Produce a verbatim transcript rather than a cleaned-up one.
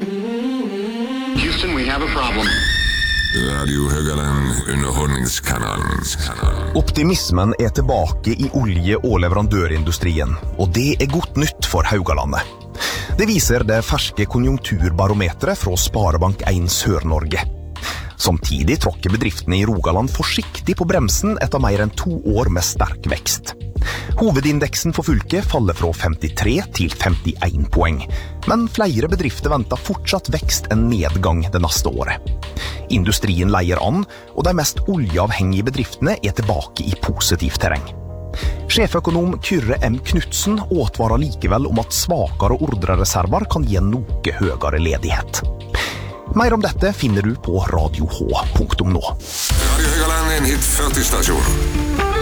Houston, we have a problem. Radio Högaland, underholdningskanalen. Optimismen er tilbake i olje- og leverandørindustrien, og det er godt nytt for Haugalandet. Det viser det ferske konjunkturbarometeret fra Sparebank en Sør-Norge. Samtidig tråkker bedriftene i Rogaland forsiktig på bremsen etter mer enn to år med sterk vekst. Hovedindeksen for fylket faller fra femtitre til femtien poeng, men flere bedrifter venter fortsatt vekst enn nedgang det neste året. Industrien leier an, og de mest oljeavhengige bedriftene er tilbake i positivt terreng. Sjeføkonom Kyrre M. Knudsen advarer likevel om at svakere ordrereserver kan gi en noe høyere ledighet. Mer om dette finner du på radio h punktum nå. Radio Högaland, en hit førti stasjon.